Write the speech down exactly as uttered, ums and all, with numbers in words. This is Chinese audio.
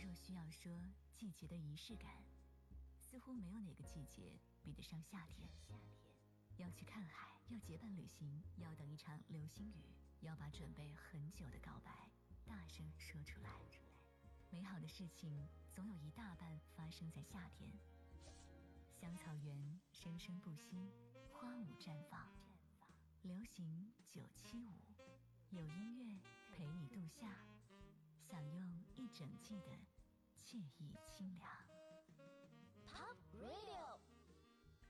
若需要说季节的仪式感，似乎没有哪个季节比得上夏天。要去看海，要结伴旅行，要等一场流星雨，要把准备很久的告白大声说出来。美好的事情总有一大半发生在夏天。香草园生生不息，花舞绽放。流行九七五，有音乐陪你度夏，享用一整季的惬意清凉。 Top Radio。